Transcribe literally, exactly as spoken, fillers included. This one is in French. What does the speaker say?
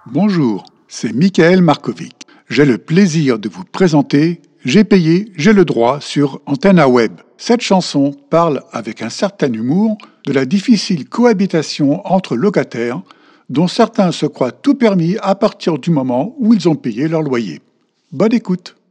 Bonjour, c'est Michael Markovic. J'ai le plaisir de vous présenter J'ai payé, j'ai le droit sur Antenna Web. Cette chanson parle avec un certain humour de la difficile cohabitation entre locataires dont certains se croient tout permis à partir du moment où ils ont payé leur loyer. Bonne écoute!